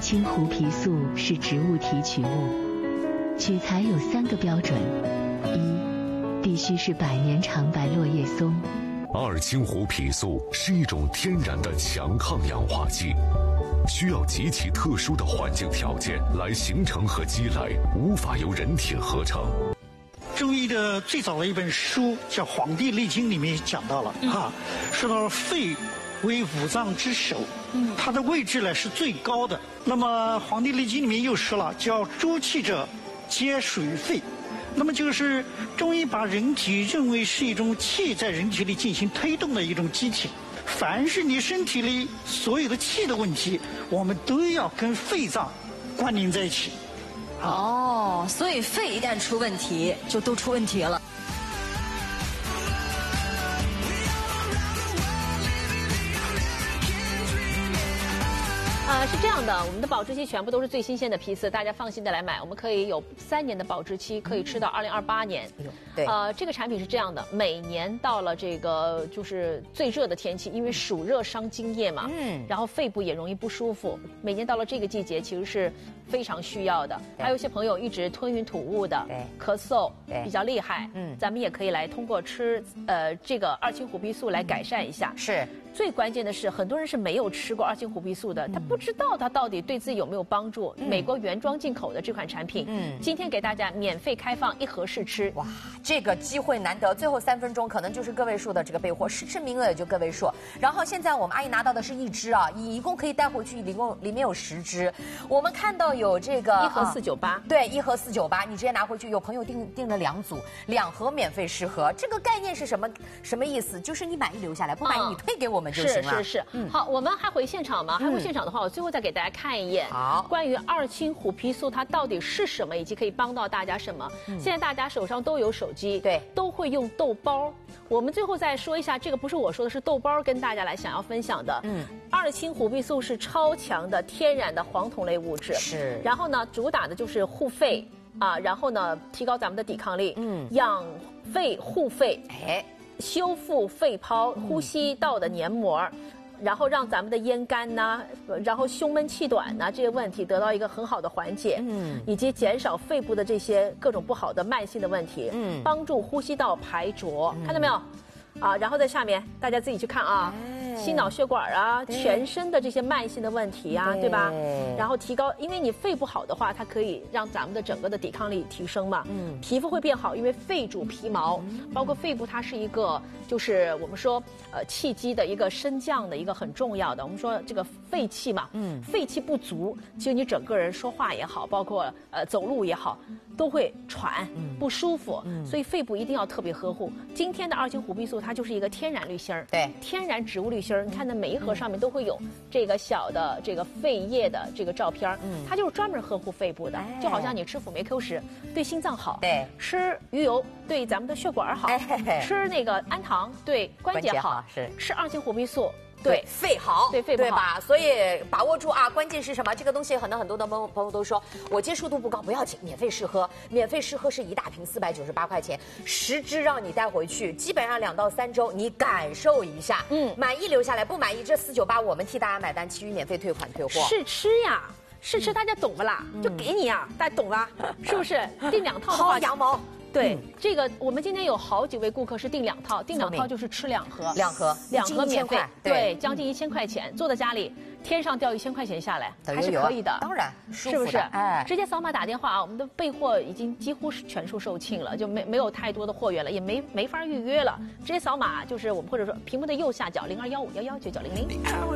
青胡皮素是植物提取物，取材有3个标准：一，必须是100年长白落叶松。 二青胡皮素是一种天然的强抗氧化剂，需要极其特殊的环境条件来形成和积累，无法由人体合成。 中医的最早的一本书叫《黄帝内经》，里面讲到了说到肺为五脏之首，它的位置呢是最高的。那么《黄帝内经》里面又说了，叫诸气者皆属于肺。那么就是中医把人体认为是一种气在人体里进行推动的一种机体。凡是你身体里所有的气的问题，我们都要跟肺脏关联在一起。 哦，所以肺一旦出问题，就都出问题了。 是这样的，我们的保质期全部都是最新鲜的批次，大家放心的来买。我们可以有3年的保质期，可以吃到2028年。 对， 这个产品是这样的，每年到了这个就是最热的天气，因为暑热伤津液嘛，然后肺部也容易不舒服。每年到了这个季节，其实是非常需要的。还有一些朋友一直吞云吐雾的，咳嗽比较厉害，咱们也可以来通过吃这个二青虎皮素来改善一下。 是。 最关键的是，很多人是没有吃过二青虎皮素的，他不知道它到底对自己有没有帮助。美国原装进口的这款产品，今天给大家免费开放1盒试吃。 哇，这个机会难得，最后3分钟可能就是个位数的这个备货，试吃名额也就个位数。然后现在我们阿姨拿到的是1支啊，一共可以带回去，里面有10支。我们看到有这个 1盒498， 对，1盒498，你直接拿回去。有朋友订了2组，2盒免费试喝。这个概念是什么意思？就是你满意留下来，不满意你退给我们就行了。 是，好，我们还回现场吗？还回现场的话，我最后再给大家看一眼。 好， 关于二青虎皮素它到底是什么，以及可以帮到大家什么？现在大家手上都有手机， 对， 都会用豆包。我们最后再说一下，这个不是我说的，是豆包跟大家来想要分享的。二青虎皮素是超强的天然的黄酮类物质， 是。 然后呢，主打的就是护肺啊，然后呢，提高咱们的抵抗力，养肺护肺，修复肺泡、呼吸道的黏膜，然后让咱们的咽干呐，然后胸闷气短呐这些问题得到一个很好的缓解，以及减少肺部的这些各种不好的慢性的问题，帮助呼吸道排浊，看到没有？啊，然后在下面大家自己去看啊，心脑血管啊，全身的这些慢性的问题啊，对吧？然后提高，因为你肺不好的话，它可以让咱们的整个的抵抗力提升嘛。皮肤会变好，因为肺主皮毛，包括肺部它是一个就是我们说气机的一个升降的一个很重要的。我们说这个肺气嘛，肺气不足，其实你整个人说话也好，包括走路也好，都会喘不舒服，所以肺部一定要特别呵护。今天的二青虎皮素它就是一个天然滤芯儿， 对， 天然植物滤芯儿。你看那每一盒上面都会有这个小的这个肺叶的这个照片，它就是专门呵护肺部的，就好像你吃辅酶 Q 10对心脏好， 对， 吃鱼油对咱们的血管好，吃那个氨糖对关节好， 是吃二青虎皮素。 对肺好， 对肺不好， 对吧？所以把握住啊！关键是什么？这个东西很多的朋友都说，我接受度不高，不要紧，免费试喝。免费试喝是1大瓶498块钱，10支让你带回去，基本上2到3周你感受一下，满意留下来，不满意这498我们替大家买单，其余免费退款退货。 试吃呀，试吃大家懂不啦？就给你呀，大家懂吧？是不是？订2套的话， 薅羊毛。 对，这个我们今天有好几位顾客是订2套，订2套就是吃2盒 ，2盒免费， 对， 将近1000块钱，坐在家里天上掉1000块钱下来，还是可以的， 当然， 是不是？哎，直接扫码打电话啊，我们的备货已经几乎是全数售罄了，就没有太多的货源了，也没法预约了，直接扫码就是我们或者说屏幕的右下角0215119900。